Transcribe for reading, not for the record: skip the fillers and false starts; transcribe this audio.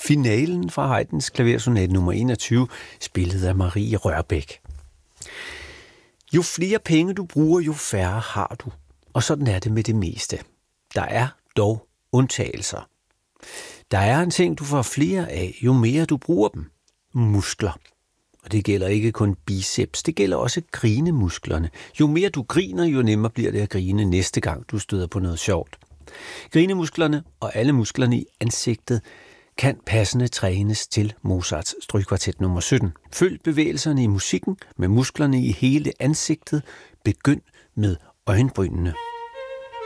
finalen fra Haydns klaversonate nummer 21, spillet af Marie Rørbæk. Jo flere penge du bruger, jo færre har du. Og sådan er det med det meste. Der er dog undtagelser. Der er en ting, du får flere af, jo mere du bruger dem. Muskler. Og det gælder ikke kun biceps, det gælder også grinemusklerne. Jo mere du griner, jo nemmere bliver det at grine næste gang, du støder på noget sjovt. Grinemusklerne og alle musklerne i ansigtet kan passende trænes til Mozarts strygkvartet nummer 17. Følg bevægelserne i musikken med musklerne i hele ansigtet. Begynd med øjenbrynene.